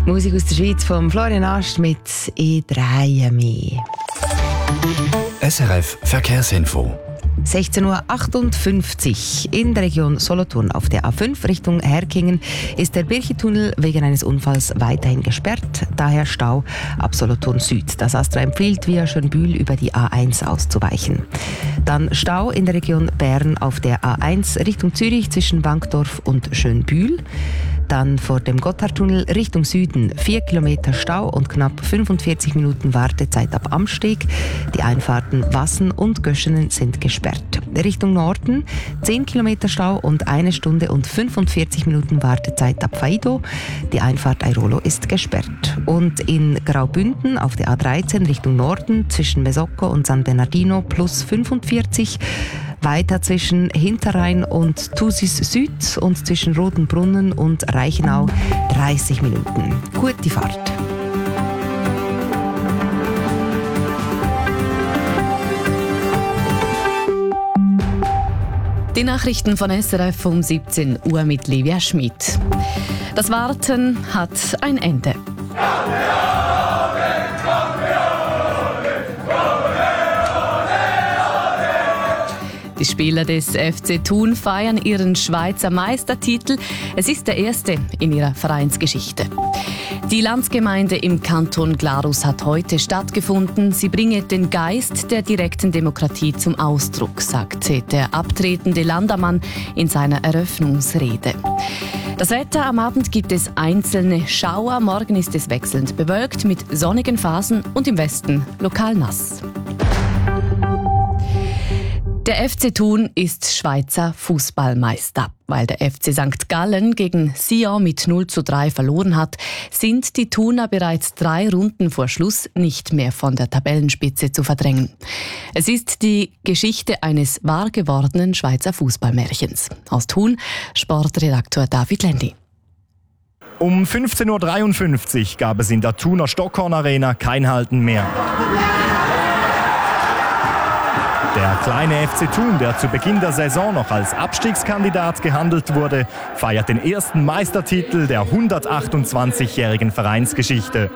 Musik aus der Schweiz von Florian Ast mit «Ich drehe mich». SRF Verkehrsinfo. 16.58 Uhr in der Region Solothurn auf der A5 Richtung Herkingen ist der Birchentunnel wegen eines Unfalls weiterhin gesperrt, daher Stau ab Solothurn Süd. Das Astra empfiehlt, via Schönbühl über die A1 auszuweichen. Dann Stau in der Region Bern auf der A1 Richtung Zürich zwischen Wankdorf und Schönbühl. Dann vor dem Gotthardtunnel Richtung Süden 4 Kilometer Stau und knapp 45 Minuten Wartezeit ab Amsteg. Die Einfahrten Wassen und Göschenen sind gesperrt. Richtung Norden 10 Kilometer Stau und 1 Stunde und 45 Minuten Wartezeit ab Faido. Die Einfahrt Airolo ist gesperrt. Und in Graubünden auf der A13 Richtung Norden zwischen Mesocco und San Bernardino plus 45. Weiter zwischen Hinterrhein und Thusis Süd und zwischen Rotenbrunnen und Reichenau 30 Minuten. Gute Fahrt. Die Nachrichten von SRF um 17 Uhr mit Livia Schmid. Das Warten hat ein Ende. Die Spieler des FC Thun feiern ihren Schweizer Meistertitel. Es ist der erste in ihrer Vereinsgeschichte. Die Landsgemeinde im Kanton Glarus hat heute stattgefunden. Sie bringe den Geist der direkten Demokratie zum Ausdruck, sagte der abtretende Landamann in seiner Eröffnungsrede. Das Wetter: am Abend gibt es einzelne Schauer, morgen ist es wechselnd bewölkt mit sonnigen Phasen und im Westen lokal nass. Der FC Thun ist Schweizer Fußballmeister. Weil der FC St. Gallen gegen Sion mit 0:3 verloren hat, sind die Thuner bereits 3 Runden vor Schluss nicht mehr von der Tabellenspitze zu verdrängen. Es ist die Geschichte eines wahr gewordenen Schweizer Fußballmärchens. Aus Thun, Sportredakteur David Lendi. Um 15.53 Uhr gab es in der Thuner Stockhorn Arena kein Halten mehr. Der kleine FC Thun, der zu Beginn der Saison noch als Abstiegskandidat gehandelt wurde, feiert den ersten Meistertitel der 128-jährigen Vereinsgeschichte.